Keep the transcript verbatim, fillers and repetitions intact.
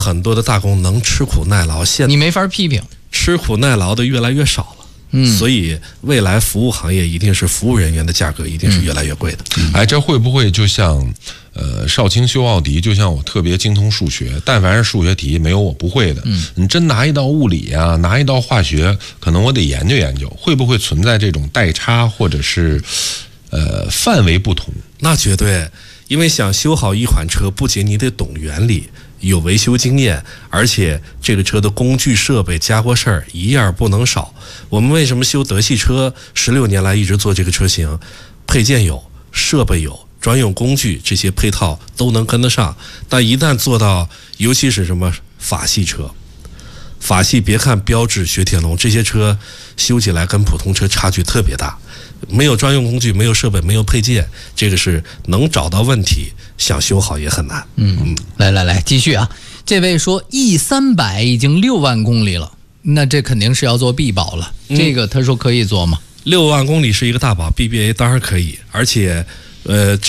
很多的大工能吃苦耐劳，现你没法批评， 吃苦耐劳的越来越少了。嗯，所以未来服务行业一定是服务人员的价格一定是越来越贵的。 嗯、哎，这会不会就像呃少卿修奥迪，就像我特别精通数学，但凡是数学题没有我不会的。嗯，你真拿一道物理啊，拿一道化学，可能我得研究研究，会不会存在这种代差，或者是呃范围不同？ 那绝对，因为想修好一款车，不仅你得懂原理，有维修经验，而且这个车的工具设备家伙事儿一样不能少。我们为什么修德系车十六年来一直做这个车型，配件有，设备有，专用工具这些配套都能跟得上。但一旦做到，尤其是什么法系车，法系别看标致、雪铁龙这些车修起来跟普通车差距特别大，没有专用工具，没有设备，没有配件，这个是能找到问题想修好也很难。 嗯嗯，来来来，继续啊！这位说 E 三百已经六万公里了，那这肯定是要做 B 保了。嗯、这个他说可以做吗？ 六万公里是一个大保 ，B B A 当然可以，而且呃。